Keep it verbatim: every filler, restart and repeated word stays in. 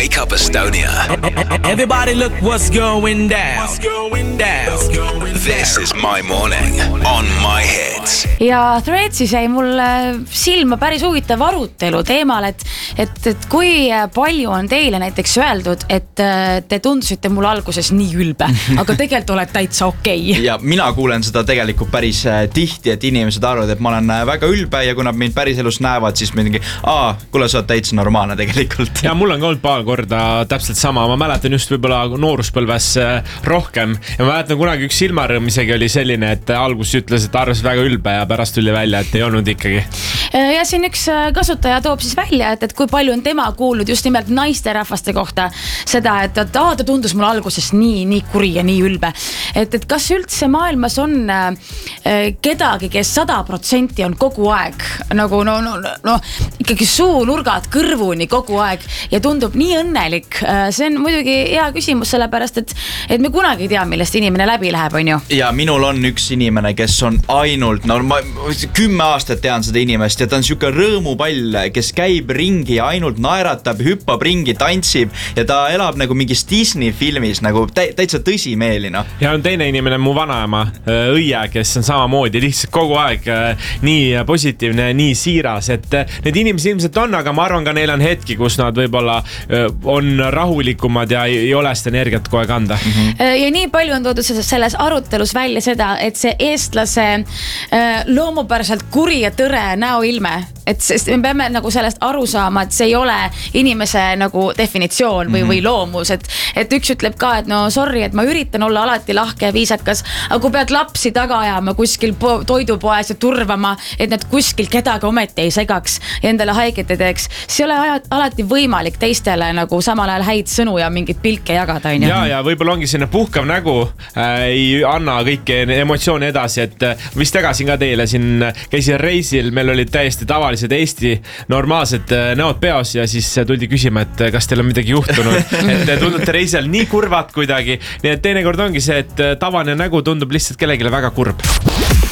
Wake Up Estonia. Everybody look what's going down. What's going down. This is my morning on my hits. Ja Threadsis jäi mulle silma päris huvitav arutelu teemal, et, et, et kui palju on teile näiteks öeldud, et te tundusite mul alguses nii ülbe, aga tegelikult oled täitsa okei. Okay. Ja mina kuulen seda tegelikult päris tihti, et inimesed arvavad, et ma olen väga ülbe ja kui nad mind päris elus näevad, siis mingi, aa, kuule, sa oled täitsa normaalne tegelikult. Ja mul on ka olnud paar korda täpselt sama. Ma mäletan just võib-olla nooruspõlves rohkem. Ja ma mäletan kunagi üks silmarõõm isegi oli selline, et algus ütles, et arvas väga ülbe ja pärast tuli välja, et ei olnud ikkagi. Ja siin üks kasutaja toob siis välja, et, et kui palju on tema kuulnud just nimelt naisterahvaste kohta seda, et, et aa, ta tundus mul alguses nii, nii kuri ja nii ülbe. Et, et kas üldse maailmas on äh, kedagi, kes sada protsenti on kogu aeg nagu no, no, no, ikkagi suunurgad kõrvuni kogu aeg ja tundub nii õnnelik. See on muidugi hea küsimus sellepärast, et, et me kunagi ei tea, millest inimene läbi läheb, on ju. Ja minul on üks inimene, kes on ainult, no ma kümme aastat tean seda inimest ja ta on siuke rõõmupall, kes käib ringi ja ainult naeratab, hüppab ringi, tantsib ja ta elab nagu mingis Disney filmis, nagu tä- täitsa tõsimeeli, noh. Ja on teine inimene, mu vanaema Õie, kes on samamoodi lihtsalt kogu aeg nii positiivne, nii siiras, et need inimesed ilmselt on, aga ma arvan ka neil on hetki, kus nad võib-olla on rahulikumad ja ei ole seda energiat kohe kanda. Mm-hmm. Ja nii palju on toodud selles arutelus välja seda, et see eestlase loomupäraselt kuri ja tõre näoilme, et sest me peame nagu sellest aru saama, et see ei ole inimese nagu definitsioon või, mm-hmm. või loomus, et, et üks ütleb ka, et no sorry, et ma üritan olla alati lahke ja viisakas, aga kui pead lapsi taga ajama kuskil po- toidupoes ja turvama, et nad kuskil kedagi ometi ei segaks ja endale haiget ei teeks, see ei ole alati võimalik teistele nagu samal ajal häid sõnu ja mingit pilke jagada. Ja, ja võib-olla ongi sinna puhkav nägu, äh, ei anna kõiki emotsioone edasi, et vist tagasin ka teile siin, käisin reisil, meil olid täiesti tavalised Eesti normaalsed näod peos ja siis tuldi küsima, et kas teil on midagi juhtunud, et tundute reisil nii kurvad kuidagi, nii et teinekord ongi see, et tavaline nägu tundub lihtsalt kellegile väga kurb.